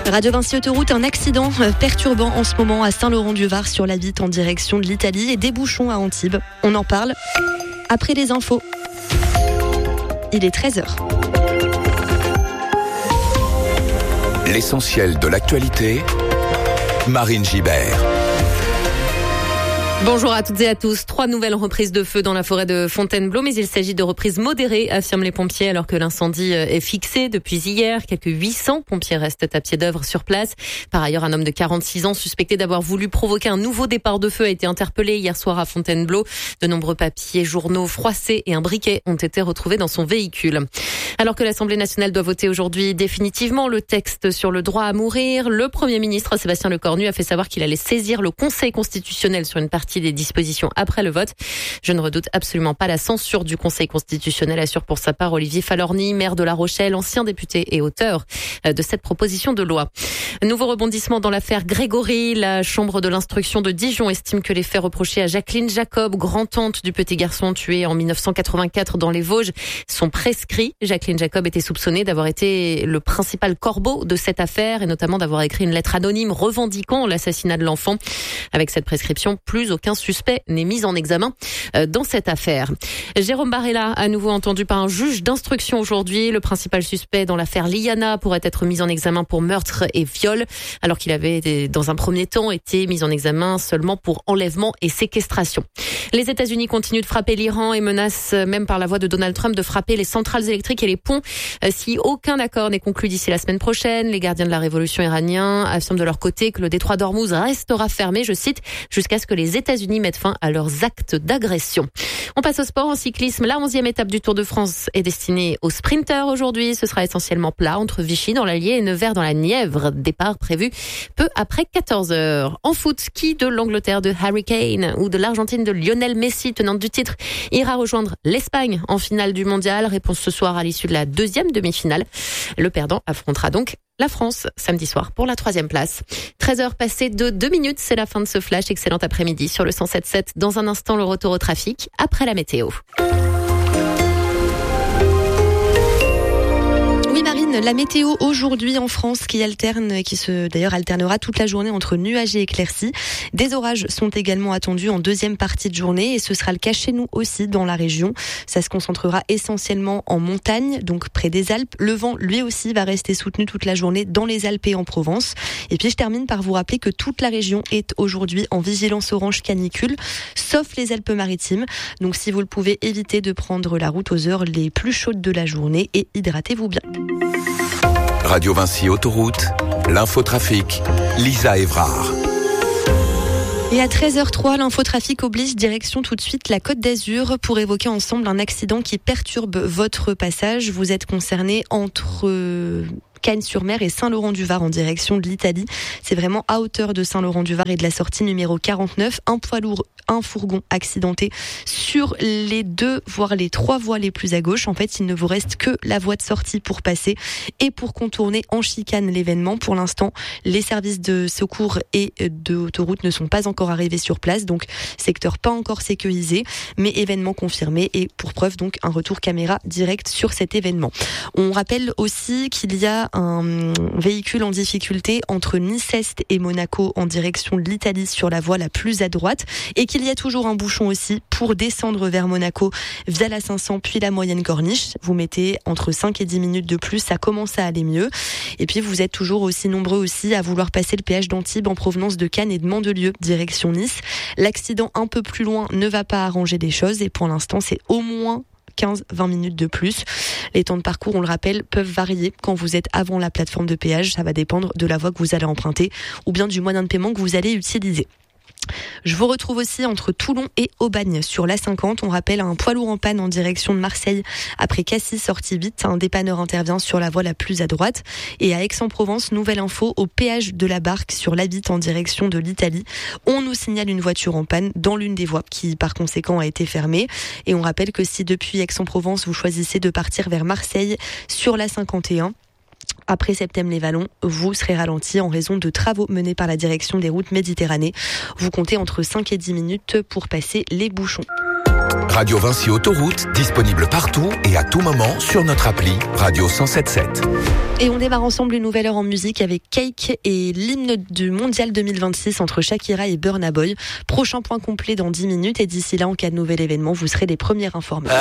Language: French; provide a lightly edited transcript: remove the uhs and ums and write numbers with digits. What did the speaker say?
Radio Vinci Autoroute, un accident perturbant en ce moment à Saint-Laurent-du-Var sur la Vitte en direction de l'Italie et des bouchons à Antibes. On en parle après les infos. Il est 13h. L'essentiel de l'actualité, Marine Gibert. Bonjour à toutes et à tous. 3 nouvelles reprises de feu dans la forêt de Fontainebleau, mais il s'agit de reprises modérées, affirment les pompiers, alors que l'incendie est fixé depuis hier. Quelques 800 pompiers restent à pied d'œuvre sur place. Par ailleurs, un homme de 46 ans suspecté d'avoir voulu provoquer un nouveau départ de feu a été interpellé hier soir à Fontainebleau. De nombreux papiers, journaux froissés et un briquet ont été retrouvés dans son véhicule. Alors que l'Assemblée nationale doit voter aujourd'hui définitivement le texte sur le droit à mourir, le Premier ministre Sébastien Lecornu a fait savoir qu'il allait saisir le Conseil constitutionnel sur une partie des dispositions après le vote. Je ne redoute absolument pas la censure du Conseil constitutionnel, assure pour sa part Olivier Falorni, maire de La Rochelle, ancien député et auteur de cette proposition de loi. Nouveau rebondissement dans l'affaire Grégory. La chambre de l'instruction de Dijon estime que les faits reprochés à Jacqueline Jacob, grand-tante du petit garçon tué en 1984 dans les Vosges, sont prescrits. Jacqueline Jacob était soupçonnée d'avoir été le principal corbeau de cette affaire et notamment d'avoir écrit une lettre anonyme revendiquant l'assassinat de l'enfant. Avec cette prescription, plus aucun suspect n'est mis en examen dans cette affaire. Jérôme Barella, à nouveau entendu par un juge d'instruction aujourd'hui. Le principal suspect dans l'affaire Liana pourrait être mis en examen pour meurtre et viol, alors qu'il avait dans un premier temps été mis en examen seulement pour enlèvement et séquestration. Les États-Unis continuent de frapper l'Iran et menacent même par la voix de Donald Trump de frapper les centrales électriques et les ponts si aucun accord n'est conclu d'ici la semaine prochaine. Les gardiens de la révolution iraniens affirment de leur côté que le détroit d'Ormuz restera fermé, je cite, jusqu'à ce que les États-Unis mettent fin à leurs actes d'agression. On passe au sport, en cyclisme. La 11e étape du Tour de France est destinée aux sprinteurs aujourd'hui. Ce sera essentiellement plat entre Vichy dans l'Allier et Nevers dans la Nièvre. Départ prévu peu après 14h. En foot, qui de l'Angleterre de Harry Kane ou de l'Argentine de Lionel Messi, tenante du titre, ira rejoindre l'Espagne en finale du mondial? Réponse ce soir à l'issue de la 2e demi-finale. Le perdant affrontera donc la France samedi soir pour la 3e place. 13h passées de 2 minutes, c'est la fin de ce flash. Excellent après-midi sur le 107.7. Dans un instant, le retour au trafic après la météo. La météo aujourd'hui en France qui alternera toute la journée entre nuages et éclaircies. Des orages sont également attendus en deuxième partie de journée et ce sera le cas chez nous aussi dans la région. Ça se concentrera essentiellement en montagne, donc près des Alpes. Le vent, lui aussi, va rester soutenu toute la journée dans les Alpes et en Provence. Et puis je termine par vous rappeler que toute la région est aujourd'hui en vigilance orange canicule, sauf les Alpes-Maritimes. Donc si vous le pouvez, évitez de prendre la route aux heures les plus chaudes de la journée et hydratez-vous bien. Radio Vinci Autoroute, l'infotrafic, Lisa Évrard. Et à 13h03, l'infotrafic oblige direction tout de suite la Côte d'Azur pour évoquer ensemble un accident qui perturbe votre passage. Vous êtes concerné entre Cagnes-sur-Mer et Saint-Laurent-du-Var en direction de l'Italie. C'est vraiment à hauteur de Saint-Laurent-du-Var et de la sortie numéro 49. Un poids lourd, un fourgon accidenté sur les 2, voire les 3 voies les plus à gauche. En fait, il ne vous reste que la voie de sortie pour passer et pour contourner en chicane l'événement. Pour l'instant, les services de secours et d'autoroute ne sont pas encore arrivés sur place, donc secteur pas encore sécurisé, mais événement confirmé et pour preuve donc un retour caméra direct sur cet événement. On rappelle aussi qu'il y a un véhicule en difficulté entre Nice-Est et Monaco en direction de l'Italie sur la voie la plus à droite et qu'il y a toujours un bouchon aussi pour descendre vers Monaco via la 500 puis la moyenne corniche. Vous mettez entre 5 et 10 minutes de plus, ça commence à aller mieux. Et puis vous êtes toujours aussi nombreux aussi à vouloir passer le péage d'Antibes en provenance de Cannes et de Mandelieu direction Nice. L'accident un peu plus loin ne va pas arranger les choses et pour l'instant c'est au moins 15-20 minutes de plus. Les temps de parcours, on le rappelle, peuvent varier quand vous êtes avant la plateforme de péage. Ça va dépendre de la voie que vous allez emprunter ou bien du moyen de paiement que vous allez utiliser. Je vous retrouve aussi entre Toulon et Aubagne sur l'A50. On rappelle un poids lourd en panne en direction de Marseille après Cassis sortie vite. Un dépanneur intervient sur la voie la plus à droite. Et à Aix-en-Provence, nouvelle info au péage de la Barque sur la Vitte en direction de l'Italie. On nous signale une voiture en panne dans l'une des voies qui par conséquent a été fermée. Et on rappelle que si depuis Aix-en-Provence vous choisissez de partir vers Marseille sur l'A51, après Septem-les-Vallons, vous serez ralenti en raison de travaux menés par la direction des routes Méditerranée. Vous comptez entre 5 et 10 minutes pour passer les bouchons. Radio Vinci Autoroute, disponible partout et à tout moment sur notre appli Radio 107.7. Et on démarre ensemble une nouvelle heure en musique avec Cake et l'hymne du Mondial 2026 entre Shakira et Burna Boy. Prochain point complet dans 10 minutes et d'ici là, en cas de nouvel événement, vous serez les premiers informés.